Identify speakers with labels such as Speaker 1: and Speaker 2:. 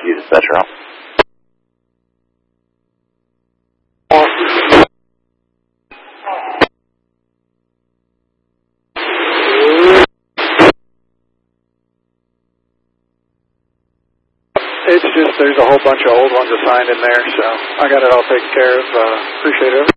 Speaker 1: you dispatcher out.
Speaker 2: It's just there's a whole bunch of old ones assigned in there, so I got it all taken care of. Appreciate it.